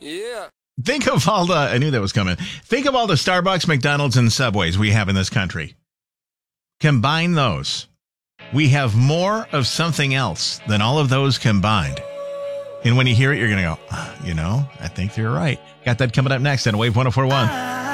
Yeah. Think of all the, I knew that was coming. Think of all the Starbucks, McDonald's, and Subways we have in this country. Combine those. We have more of something else than all of those combined. And when you hear it, you're going to go, I think you're right. Got that coming up next on Wave 104.1.